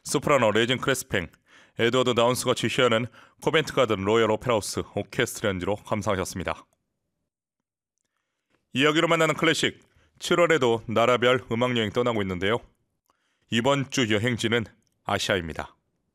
소프라노 레진 크레스팽, 에드워드 다운스가 지휘하는 코벤트 가든 로열 오페라하우스 오케스트라 연주로 감상하셨습니다. 이야기로 만나는 클래식, 7월에도 나라별 음악여행 떠나고 있는데요. 이번 주 여행지는 아시아입니다.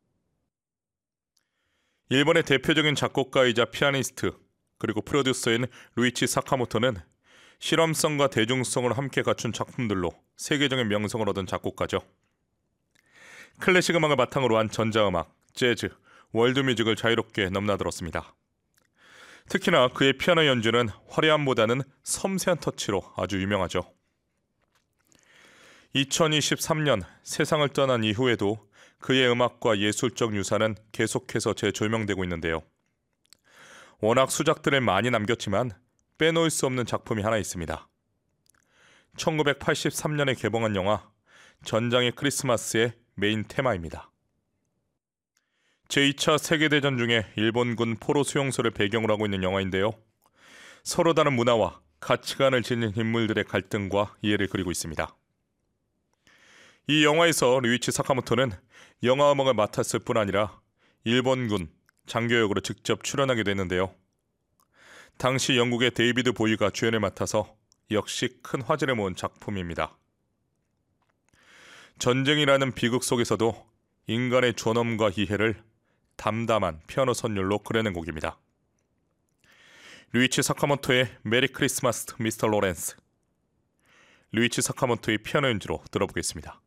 일본의 대표적인 작곡가이자 피아니스트 그리고 프로듀서인 루이치 사카모토는 실험성과 대중성을 함께 갖춘 작품들로 세계적인 명성을 얻은 작곡가죠. 클래식 음악을 바탕으로 한 전자음악, 재즈, 월드뮤직을 자유롭게 넘나들었습니다. 특히나 그의 피아노 연주는 화려함보다는 섬세한 터치로 아주 유명하죠. 2023년 세상을 떠난 이후에도 그의 음악과 예술적 유산은 계속해서 재조명되고 있는데요. 워낙 수작들을 많이 남겼지만 빼놓을 수 없는 작품이 하나 있습니다. 1983년에 개봉한 영화 전장의 크리스마스의 메인 테마입니다. 제2차 세계대전 중에 일본군 포로 수용소를 배경으로 하고 있는 영화인데요. 서로 다른 문화와 가치관을 지닌 인물들의 갈등과 이해를 그리고 있습니다. 이 영화에서 류이치 사카모토는 영화 음악을 맡았을 뿐 아니라 일본군 장교 역으로 직접 출연하게 됐는데요. 당시 영국의 데이비드 보이가 주연을 맡아서 역시 큰 화제를 모은 작품입니다. 전쟁이라는 비극 속에서도 인간의 존엄과 이해를 담담한 피아노 선율로 그려낸 곡입니다. 류이치 사카모토의 메리 크리스마스 미스터 로렌스, 류이치 사카모토의 피아노 연주로 들어보겠습니다.